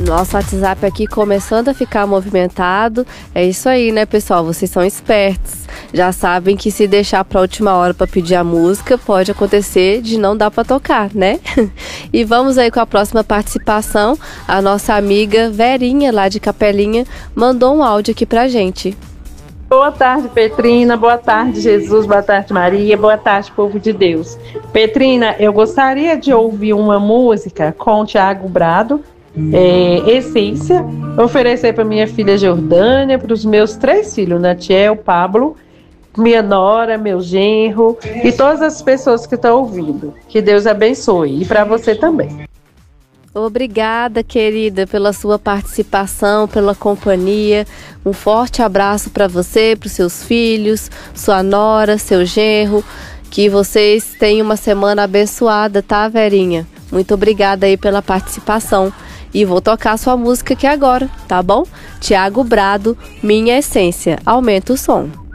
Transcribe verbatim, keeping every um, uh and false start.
Nosso WhatsApp aqui começando a ficar movimentado. É isso aí, né, pessoal? Vocês são espertos. Já sabem que se deixar para a última hora para pedir a música, pode acontecer de não dar para tocar, né? E vamos aí com a próxima participação. A nossa amiga Verinha, lá de Capelinha, mandou um áudio aqui pra gente. Boa tarde, Petrina. Boa tarde, Jesus. Boa tarde, Maria. Boa tarde, povo de Deus. Petrina, eu gostaria de ouvir uma música com o Thiago Brado, é, Essência, oferecer para minha filha Jordânia, para os meus três filhos, Natiel, Pablo, minha nora, meu genro e todas as pessoas que estão ouvindo. Que Deus abençoe. E para você também. Obrigada, querida, pela sua participação, pela companhia. Um forte abraço para você, para os seus filhos, sua nora, seu genro. Que vocês tenham uma semana abençoada, tá, Verinha? Muito obrigada aí pela participação. E vou tocar sua música aqui agora, tá bom? Thiago Brado, Minha Essência. Aumenta o som.